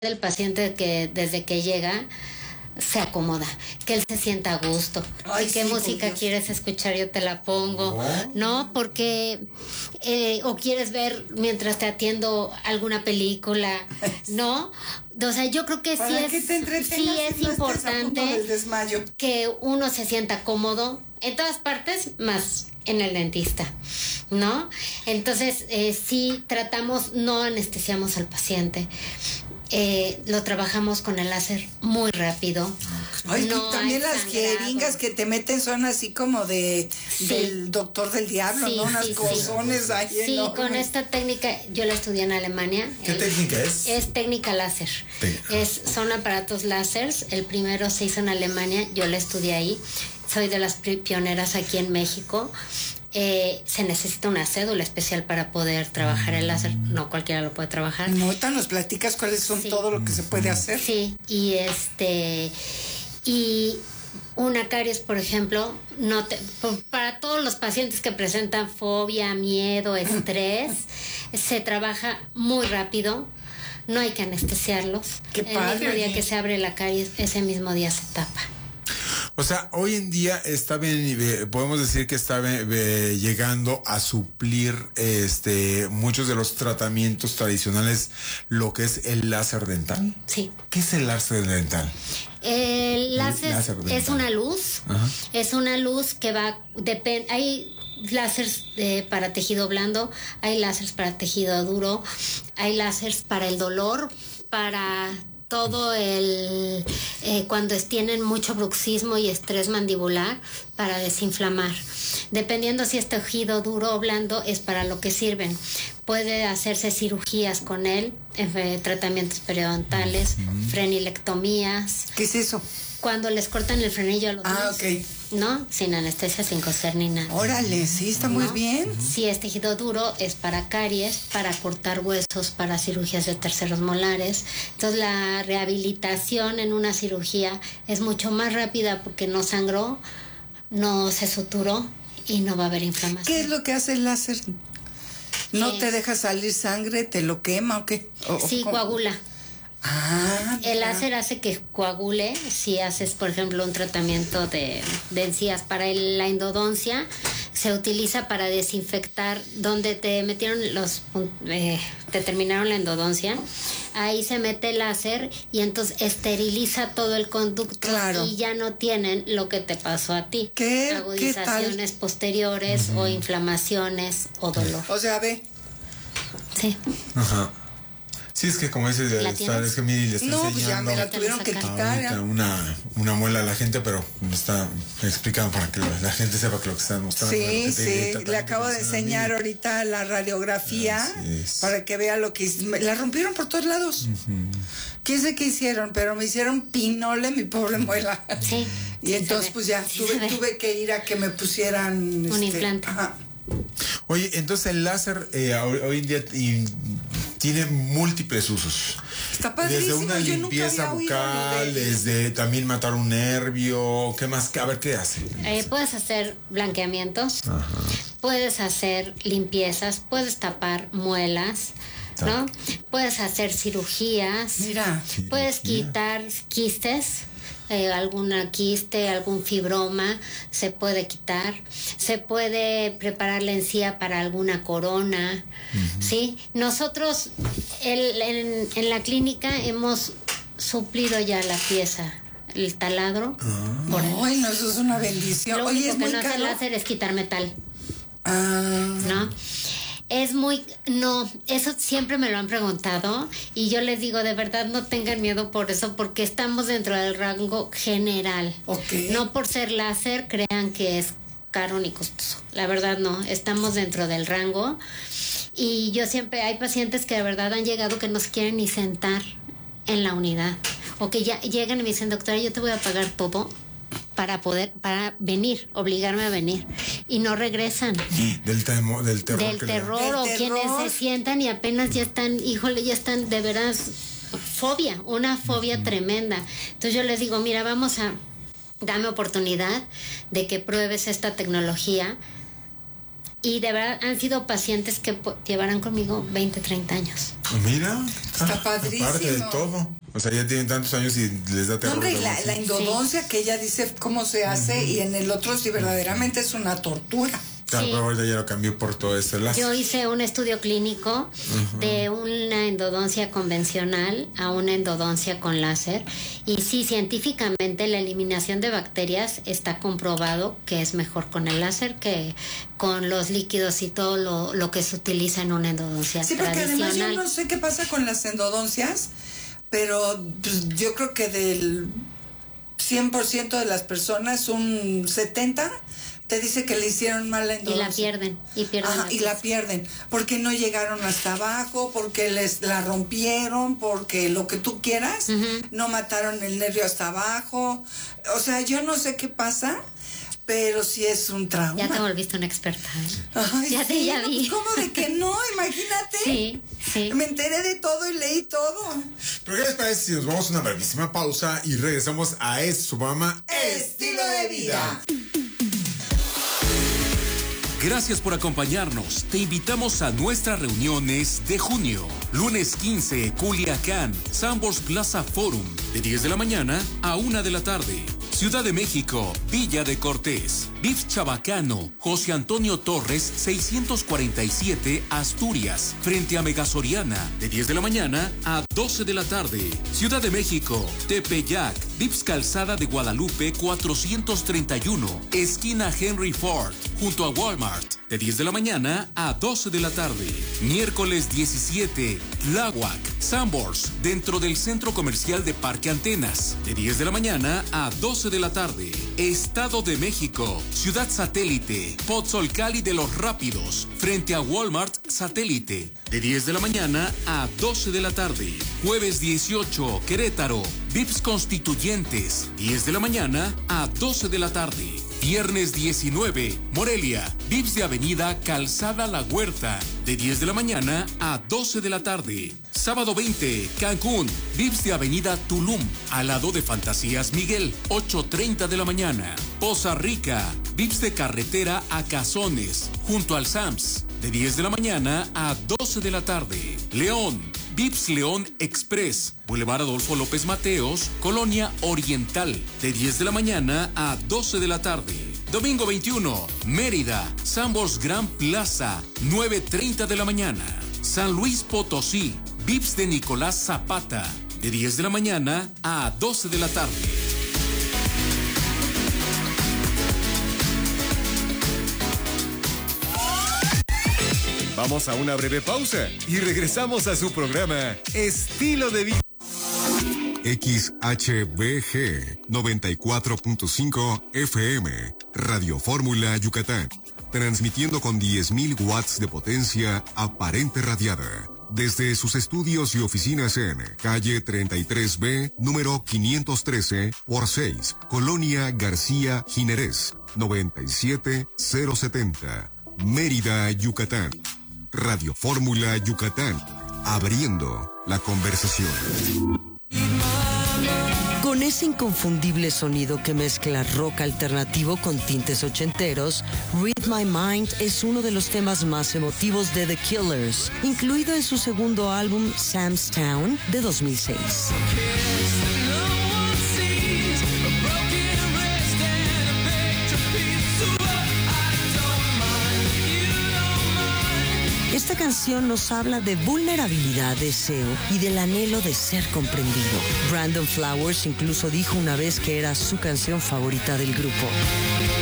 del paciente que desde que llega se acomoda, que él se sienta a gusto. Ay, ¿Y qué sí, música quieres escuchar? Yo te la pongo, ¿no? Porque o quieres ver mientras te atiendo alguna película, ¿no? O sea, yo creo que sí es importante que uno se sienta cómodo en todas partes, más en el dentista, ¿no? Entonces, sí tratamos, no anestesiamos al paciente. Lo trabajamos con el láser muy rápido. Ay, no también las jeringas que te meten son así como del doctor del diablo, ¿no? Unas cozones ahí. Sí, con esta técnica yo la estudié en Alemania. ¿Qué técnica es? Es técnica láser. Son aparatos láseres. El primero se hizo en Alemania, yo la estudié ahí. Soy de las pioneras aquí en México. Se necesita una cédula especial para poder trabajar el láser. No cualquiera lo puede trabajar. No, ahorita nos platicas cuáles son todo lo que se puede hacer. Sí, y una caries, por ejemplo, para todos los pacientes que presentan fobia, miedo, estrés, se trabaja muy rápido. No hay que anestesiarlos. Qué padre. El mismo día que se abre la caries, ese mismo día se tapa. O sea, hoy en día podemos decir que está llegando a suplir muchos de los tratamientos tradicionales lo que es el láser dental. Sí. ¿Qué es el láser dental? El láser es una luz. Ajá. Es una luz que hay láseres para tejido blando, hay láseres para tejido duro, hay láseres para el dolor, para todo cuando tienen mucho bruxismo y estrés mandibular, para desinflamar. Dependiendo si es tejido duro o blando, es para lo que sirven. Puede hacerse cirugías con él, tratamientos periodontales, frenilectomías. ¿Qué es eso? Cuando les cortan el frenillo a los niños. Ok. ¿No? Sin anestesia, sin coser ni nada. Órale, sí, está muy bien. Si es tejido duro, es para caries, para cortar huesos, para cirugías de terceros molares. Entonces, la rehabilitación en una cirugía es mucho más rápida porque no sangró, no se suturó y no va a haber inflamación. ¿Qué es lo que hace el láser? ¿No te deja salir sangre? ¿Te lo quema o qué? Sí, coagula. El mira. láser hace que coagule. Si haces, por ejemplo, un tratamiento de encías para la endodoncia, se utiliza para desinfectar donde te metieron te terminaron la endodoncia. Ahí se mete el láser y entonces esteriliza todo el conducto. Claro. Y ya no tienen lo que te pasó a ti. ¿Qué? Agudizaciones posteriores o inflamaciones o dolor. O sea, ve. Sí. Ajá. Sí, es que como dices, es que Miri le está enseñando. Pues ya me la tuvieron que quitar. Una muela a la gente, pero me está explicando para que la gente sepa que lo que están mostrando. Sí, le acabo de enseñar ahorita la radiografía para que vea lo que la rompieron por todos lados. ¿Quién sé qué hicieron? Pero me hicieron pinole mi pobre muela. Sí. Y entonces pues ya tuve que ir a que me pusieran un implante. Ajá. Oye, entonces el láser hoy en día tiene múltiples usos. Está padrísimo. Desde una limpieza bucal, desde también matar un nervio. ¿Qué más? A ver, ¿qué hace? Puedes hacer blanqueamientos, puedes hacer limpiezas, puedes tapar muelas, ¿no? Puedes hacer cirugías. Mira. Puedes quitar quistes. Alguna quiste, algún fibroma se puede quitar, se puede preparar la encía para alguna corona, ¿sí? Nosotros en la clínica hemos suplido ya la pieza, el taladro. Ay, no, eso es una bendición. Lo único que no hace el láser es quitar metal. ¿No? Eso siempre me lo han preguntado y yo les digo, de verdad no tengan miedo por eso, porque estamos dentro del rango general. No por ser láser crean que es caro ni costoso. La verdad no, estamos dentro del rango y yo siempre, hay pacientes que de verdad han llegado que no se quieren ni sentar en la unidad o que ya llegan y me dicen, doctora, yo te voy a pagar todo para venir, obligarme a venir y no regresan. Del terror o quienes se sientan y apenas ya están de veras una fobia tremenda. Entonces yo les digo, mira, dame oportunidad de que pruebes esta tecnología. Y de verdad han sido pacientes que llevarán conmigo 20, 30 años. Mira, está padrísimo. Aparte de todo. O sea, ya tienen tantos años y les da terror. Hombre, la endodoncia que ella dice cómo se hace, y en el otro sí verdaderamente es una tortura. Claro, pero ahora ya lo cambió por todo este láser. Yo hice un estudio clínico de una endodoncia convencional a una endodoncia con láser, y sí, científicamente la eliminación de bacterias está comprobado que es mejor con el láser que con los líquidos y todo lo que se utiliza en una endodoncia tradicional. Sí, porque además yo no sé qué pasa con las endodoncias, pero pues, yo creo que del 100% de las personas, un 70% te dice que le hicieron mal la endodoncia. Y la pierden. Porque no llegaron hasta abajo, porque la rompieron, porque lo que tú quieras, no mataron el nervio hasta abajo. O sea, yo no sé qué pasa, pero sí es un trauma. Ya te volviste una experta, ¿eh? Ay, ya vi. ¿Cómo de que no? Imagínate. Sí. Me enteré de todo y leí todo. Pero ¿qué les parece si nos vamos a una brevísima pausa y regresamos a su programa Estilo de Vida? Gracias por acompañarnos. Te invitamos a nuestras reuniones de junio. Lunes 15, Culiacán, Sanborns Plaza Forum, de 10 de la mañana a 1 de la tarde. Ciudad de México, Villa de Cortés. Vips Chabacano, José Antonio Torres, 647, Asturias, frente a Megasoriana, de 10 de la mañana a 12 de la tarde. Ciudad de México, Tepeyac, Vips Calzada de Guadalupe, 431, esquina Henry Ford, junto a Walmart, de 10 de la mañana a 12 de la tarde. Miércoles 17, Tláhuac, Sanborns, dentro del Centro Comercial de Parque Antenas, de 10 de la mañana a 12 de la tarde. Estado de México, Ciudad Satélite, Pozzolcali de los Rápidos, frente a Walmart Satélite, de 10 de la mañana a 12 de la tarde. Jueves 18, Querétaro, Vips Constituyentes, 10 de la mañana a 12 de la tarde. Viernes 19, Morelia, Vips de Avenida Calzada La Huerta, de 10 de la mañana a 12 de la tarde. Sábado 20, Cancún, Vips de Avenida Tulum, al lado de Fantasías Miguel, 8:30 de la mañana. Poza Rica, Vips de Carretera a Cazones, junto al Sams, de 10 de la mañana a 12 de la tarde. León, Vips León Express, Boulevard Adolfo López Mateos, Colonia Oriental, de 10 de la mañana a 12 de la tarde. Domingo 21, Mérida, Sanborns Gran Plaza, 9:30 de la mañana. San Luis Potosí, Vips de Nicolás Zapata, de 10 de la mañana a 12 de la tarde. Vamos a una breve pausa y regresamos a su programa Estilo de Vida. XHBG 94.5 FM, Radio Fórmula Yucatán, transmitiendo con 10.000 watts de potencia aparente radiada. Desde sus estudios y oficinas en calle 33B, número 513 por 6, Colonia García Jiménez, 97070, Mérida, Yucatán. Radio Fórmula Yucatán, abriendo la conversación. Con ese inconfundible sonido que mezcla rock alternativo con tintes ochenteros, Read My Mind es uno de los temas más emotivos de The Killers, incluido en su segundo álbum Sam's Town de 2006. Esta canción nos habla de vulnerabilidad, deseo y del anhelo de ser comprendido. Brandon Flowers incluso dijo una vez que era su canción favorita del grupo.